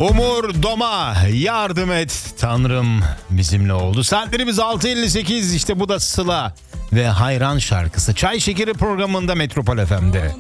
Umur Doma, yardım et Tanrım bizimle oldu. Saatlerimiz 6.58, işte bu da Sıla ve Hayran şarkısı. Çay Şekeri programında Metropol FM'de.